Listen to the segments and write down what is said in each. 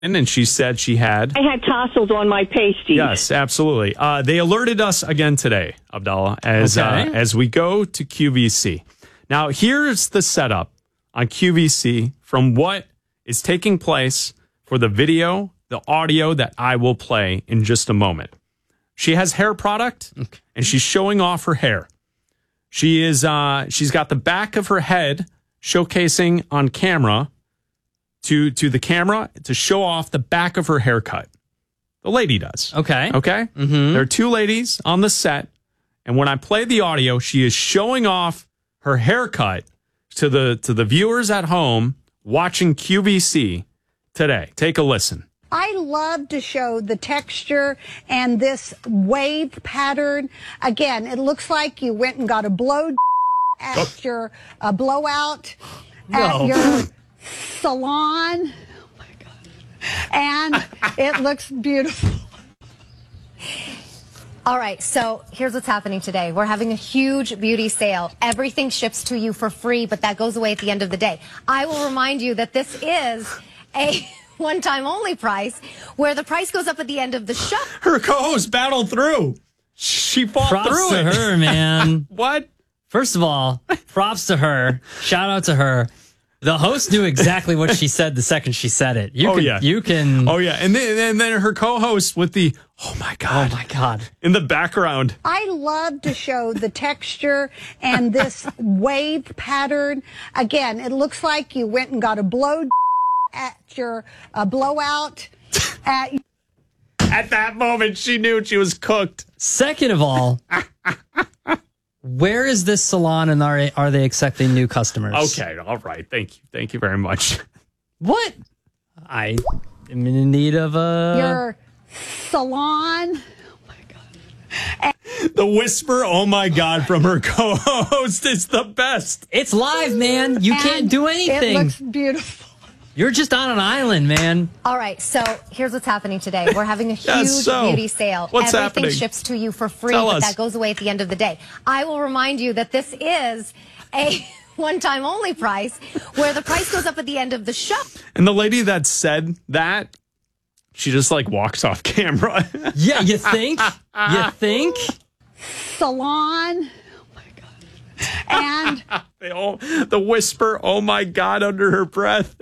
And then she said she had. I had tassels on my pasties. Yes, absolutely. They alerted us again today, Abdallah, as we go to QVC. Now, here's the setup on QVC from what is taking place for the video, the audio that I will play in just a moment. She has hair product, and she's showing off her hair. She's got the back of her head showcasing on camera to the camera to show off the back of her haircut. The lady does. Okay. Mm-hmm. There are two ladies on the set, and when I play the audio, she is showing off her haircut to the viewers at home watching QVC today. Take a listen. I love to show the texture and this wave pattern. Again, it looks like you went and got a blow at your blowout at your salon. Oh my God. And it looks beautiful. All right, so here's what's happening today. We're having a huge beauty sale. Everything ships to you for free, but that goes away at the end of the day. I will remind you that this is a one-time only price, where the price goes up at the end of the show. Her co-host battled through. She fought props through to it. her, man. What? First of all, props to her. Shout out to her. The host knew exactly what she said the second she said it. You can. Oh, yeah. And then her co-host with the, oh, my God. Oh, my God. In the background. I love to show the texture and this wave pattern. Again, it looks like you went and got a blow at your blowout at that moment, she knew she was cooked. Second of all, where is this salon and are they accepting new customers? Okay, all right. Thank you very much. What? I am in need of your salon. Oh my God. The whisper, oh my God, from her co-host is the best. It's live, man. You can't do anything. It looks beautiful. You're just on an island, man. All right, so here's what's happening today. We're having a huge beauty sale. What's Everything happening? Ships to you for free, Tell but us. that goes away at the end of the day. I will remind you that this is a one-time only price, where the price goes up at the end of the show. And the lady that said that, she just like walks off camera. Yeah, you think? You think? Salon. And the whisper, oh my God, under her breath.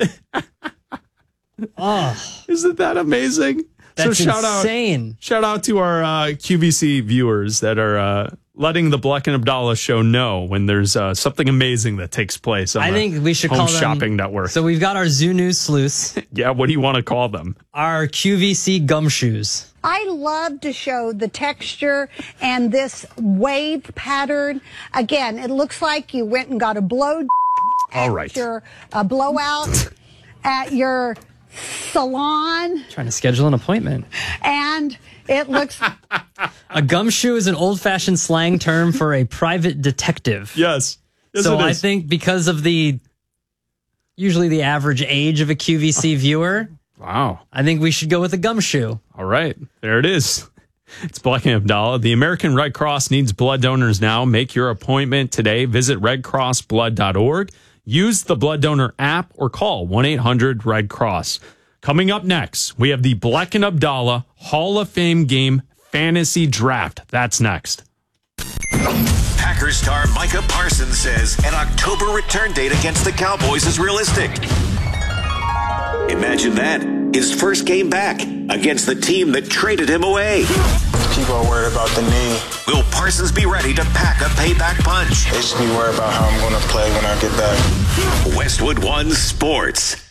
Oh, isn't that amazing? That's so insane. Shout out to our QVC viewers that are letting the Black and Abdallah show know when there's something amazing that takes place on I think we should Home call them Shopping Network. So we've got our Zunu sleuths. Yeah, what do you want to call them? Our QVC gumshoes. I love to show the texture and this wave pattern. Again, it looks like you went and got a blow at your blowout at your salon. Trying to schedule an appointment. And it looks... A gumshoe is an old-fashioned slang term for a private detective. Yes. So I think because of usually the average age of a QVC viewer... Wow. I think we should go with a gumshoe. All right. There it is. It's Black and Abdallah. The American Red Cross needs blood donors now. Make your appointment today. Visit redcrossblood.org. Use the blood donor app or call 1-800-RED-CROSS. Coming up next, we have the Black and Abdallah Hall of Fame game fantasy draft. That's next. Packers star Micah Parsons says an October return date against the Cowboys is realistic. Imagine that. His first game back against the team that traded him away. People are worried about the knee. Will Parsons be ready to pack a payback punch? They should be worried about how I'm going to play when I get back. Westwood One Sports.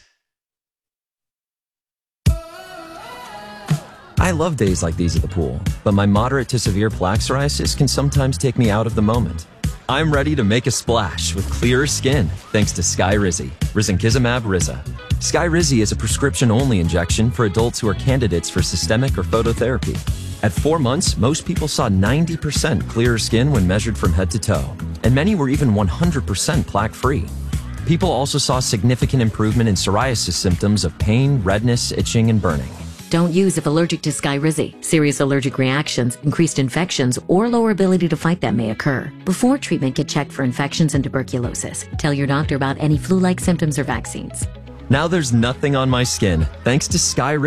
I love days like these at the pool, but my moderate to severe plaque psoriasis can sometimes take me out of the moment. I'm ready to make a splash with clearer skin thanks to Skyrizi, risankizumab Riza. Skyrizi is a prescription-only injection for adults who are candidates for systemic or phototherapy. At 4 months, most people saw 90% clearer skin when measured from head to toe, and many were even 100% plaque-free. People also saw significant improvement in psoriasis symptoms of pain, redness, itching, and burning. Don't use if allergic to Skyrizi. Serious allergic reactions, increased infections, or lower ability to fight them may occur. Before treatment, get checked for infections and tuberculosis. Tell your doctor about any flu-like symptoms or vaccines. Now there's nothing on my skin thanks to Sky